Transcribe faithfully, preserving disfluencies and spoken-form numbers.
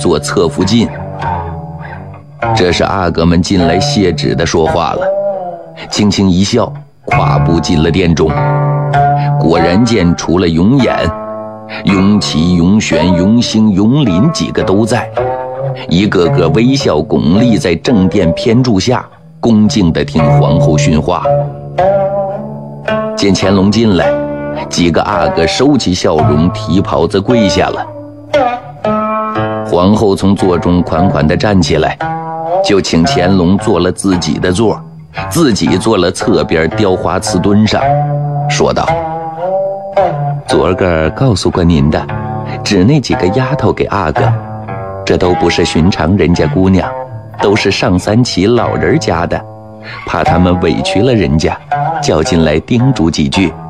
做侧福晋。这时阿哥们进来谢旨的说话了，轻轻一笑，跨步进了殿中。果然见除了永琰、永琪、永玄、永兴、永林几个都在，一个个微笑拱立在正殿偏柱下，恭敬地听皇后训话。见乾隆进来，几个阿哥收起笑容，提袍子跪下了。皇后从座中款款地站起来，就请乾隆坐了自己的座，自己坐了侧边雕花瓷墩上，说道：昨个告诉过您的，指那几个丫头给阿哥，这都不是寻常人家姑娘，都是上三旗老人家的，怕他们委屈了人家，叫进来叮嘱几句。